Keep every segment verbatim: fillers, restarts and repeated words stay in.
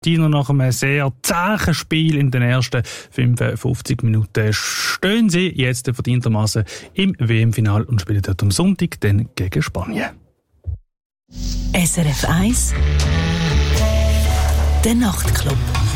Tino, nach einem sehr zähen Spiel in den ersten fünfundfünfzig Minuten stehen sie jetzt verdientermaßen im W M-Final und spielen dort am Sonntag dann gegen Spanien. S R F eins Der Nachtclub.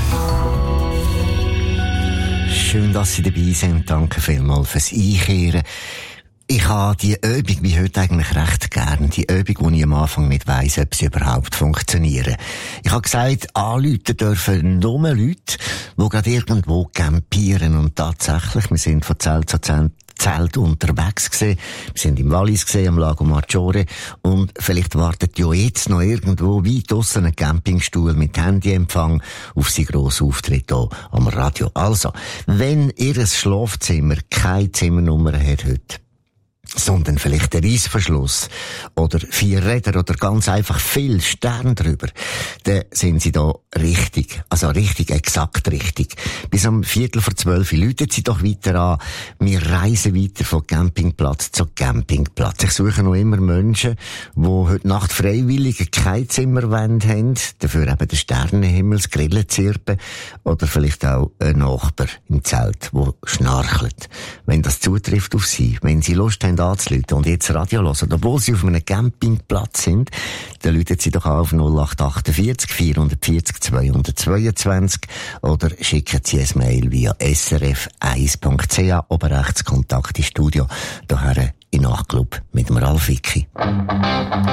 Schön, dass Sie dabei sind. Danke vielmals fürs Einkehren. Ich habe die Übung wie heute eigentlich recht gern. Die Übung, wo ich am Anfang nicht weiss, ob sie überhaupt funktionieren. Ich habe gesagt, anrufen dürfen nur Leute, die gerade irgendwo campieren. Und tatsächlich, wir sind von Zelt zu Zelt Zelt unterwegs gewesen. Wir sind im Wallis gewesen, am Lago Maggiore. Und vielleicht wartet ja jetzt noch irgendwo weit draussen ein Campingstuhl mit Handyempfang auf seinen grossen Auftritt hier am Radio. Also, wenn Ihr Schlafzimmer keine Zimmernummer hat heute, sondern vielleicht der Reissverschluss oder vier Räder oder ganz einfach viel Stern drüber, dann sind Sie da richtig, also richtig, exakt richtig. Bis um Viertel vor zwölf läuten Sie doch weiter an. Wir reisen weiter von Campingplatz zu Campingplatz. Ich suche noch immer Menschen, die heute Nacht freiwillig keine Zimmerwände haben, dafür eben den Sternenhimmel, das Grillen zirpen oder vielleicht auch ein Nachbar im Zelt, der schnarchelt. Wenn das zutrifft auf Sie, wenn Sie Lust haben, anzuleuten und jetzt Radio hören, obwohl Sie auf einem Campingplatz sind, dann läuten Sie doch auf null acht achtundvierzig vierhundertvierzig zweihundertzweiundzwanzig oder schicken Sie ein Mail via s r f eins punkt c a, oben rechts Kontakt ins Studio, daher in Nachtclub mit dem Ralf Wicki.